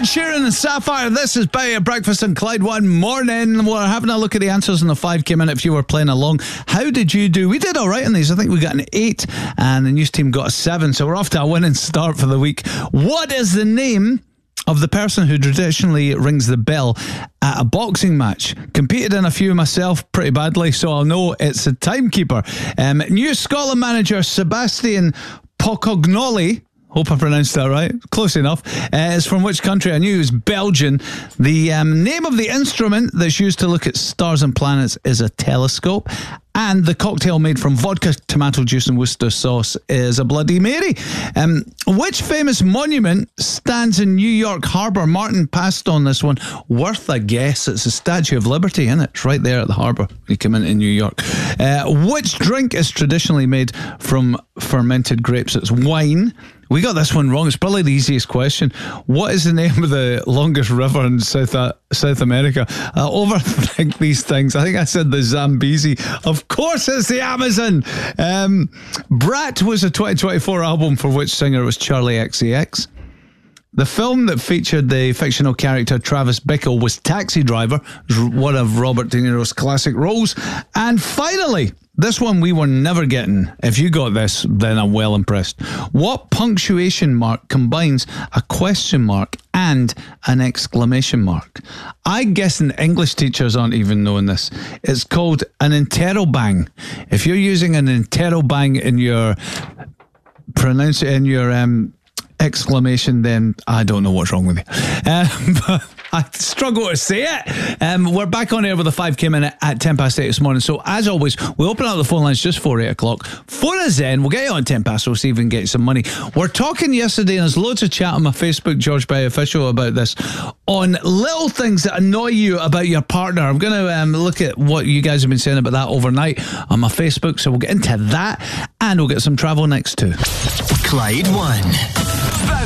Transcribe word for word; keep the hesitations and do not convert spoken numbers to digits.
Sheeran and Sapphire. This is Bay at Breakfast and Clyde One Morning. We're having a look at the answers in the five K minute if you were playing along. How did you do? We did all right in these. I think we got an eight and the news team got a seven. So we're off to a winning start for the week. What is the name of the person who traditionally rings the bell at a boxing match? Competed in a few myself pretty badly, so I'll know it's a timekeeper. Um, new Scotland manager Sebastian Pocognoli, hope I pronounced that right, close enough, uh, is from which country? I knew he was Belgian. The um, name of the instrument that's used to look at stars and planets is a telescope. And the cocktail made from vodka, tomato juice and Worcester sauce is a Bloody Mary. Um, which famous monument stands in New York Harbour? Martin passed on this one. Worth a guess. It's the Statue of Liberty, isn't it? It's right there at the harbour. You come into New York. Uh, which drink is traditionally made from fermented grapes? It's wine. We got this one wrong. It's probably the easiest question. What is the name of the longest river in South uh, South America? I overthink these things. I think I said the Zambezi. Of course it's the Amazon. Um, Brat was a twenty twenty-four album for which singer was Charlie X C X. The film that featured the fictional character Travis Bickle was Taxi Driver, one of Robert De Niro's classic roles. And finally, this one we were never getting. If you got this, then I'm well impressed. What punctuation mark combines a question mark and an exclamation mark? I'm guessing English teachers aren't even knowing this. It's called an interrobang. If you're using an interrobang in your pronounce it in your um, exclamation, then I don't know what's wrong with you. Um, but I struggle to say it. Um, we're back on air with a five K minute at ten past eight this morning. So as always, we open up the phone lines just for eight o'clock. Phone us in. We'll get you on ten past. We'll see if we can get you some money. We're talking yesterday, and there's loads of chat on my Facebook, George Bay Official, about this, on little things that annoy you about your partner. I'm going to um, look at what you guys have been saying about that overnight on my Facebook. So we'll get into that, and we'll get some travel next too. Clyde One.